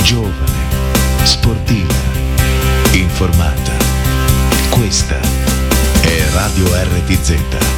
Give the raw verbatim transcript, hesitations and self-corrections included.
giovane, sportiva, informata. Questa è Radio R T Z.